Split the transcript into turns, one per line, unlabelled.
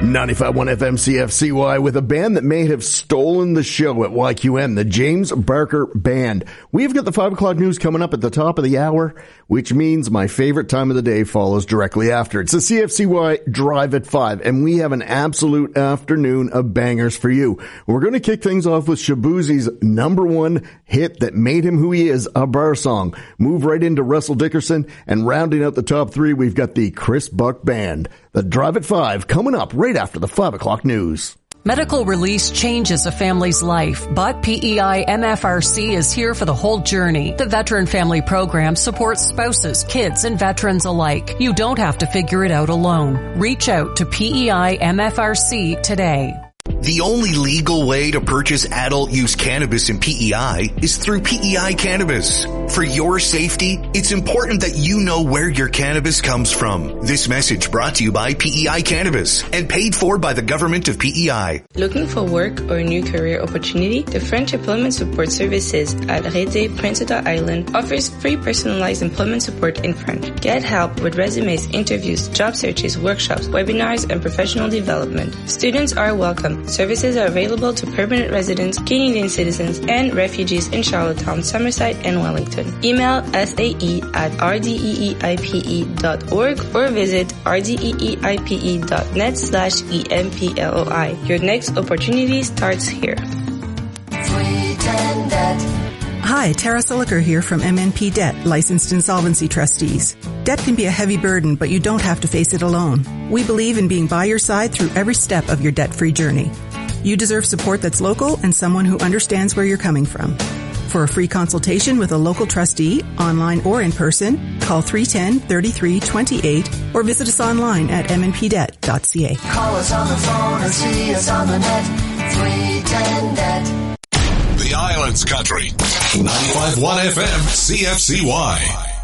95.1 FM CFCY with a band that may have stolen the show at YQM, the James Barker Band. We've got the 5 o'clock news coming up at the top of the hour, which means my favorite time of the day follows directly after. It's the CFCY Drive at 5, and we have an absolute afternoon of bangers for you. We're going to kick things off with Shaboozey's #1 hit that made him who he is, a bar song. Move right into Russell Dickerson, and rounding out the top 3, we've got the Chris Buck Band. The Drive at 5 coming up right after the 5 o'clock news.
Medical release changes a family's life, but PEI MFRC is here for the whole journey. The Veteran Family Program supports spouses, kids, and veterans alike. You don't have to figure it out alone. Reach out to PEI MFRC today.
The only legal way to purchase adult-use cannabis in PEI is through PEI Cannabis. For your safety, it's important that you know where your cannabis comes from. This message brought to you by PEI Cannabis and paid for by the government of PEI.
Looking for work or a new career opportunity? The French Employment Support Services at Rété, Prince Edward Island offers free personalized employment support in French. Get help with resumes, interviews, job searches, workshops, webinars, and professional development. Students are welcome. Services are available to permanent residents, Canadian citizens, and refugees in Charlottetown, Summerside, and Wellington. Email sae@rdeeipe.org or visit rdeeipe.net/EMPLOI. Your next opportunity starts here.
Hi, Tara Siliker here from MNP Debt, Licensed Insolvency Trustees. Debt can be a heavy burden, but you don't have to face it alone. We believe in being by your side through every step of your debt-free journey. You deserve support that's local and someone who understands where you're coming from. For a free consultation with a local trustee, online or in person, call 310-3328 or visit us online at mnpdebt.ca.
Call us on the phone or see us on the net. 310-DEBT.
The Islands Country. 95.1 FM CFCY.